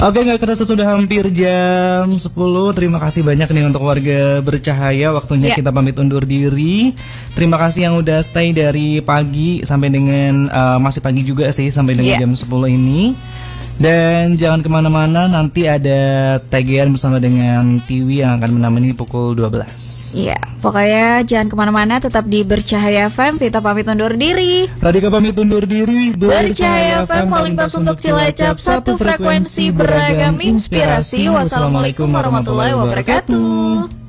Oke, nggak kerasa sudah hampir jam 10. Terima kasih banyak nih untuk warga Bercahaya. Waktunya kita pamit undur diri. Terima kasih yang udah stay dari pagi sampai dengan masih pagi juga sih, sampai dengan jam 10 ini. Dan jangan kemana-mana, nanti ada tagihan bersama dengan Tiwi yang akan menemani pukul 12. Iya, pokoknya jangan kemana-mana, tetap di Bercahaya FM. Kita pamit undur diri. Radika pamit undur diri. Bercahaya FM, paling pas untuk Cilacap, satu frekuensi beragam inspirasi. Wassalamualaikum warahmatullahi wabarakatuh.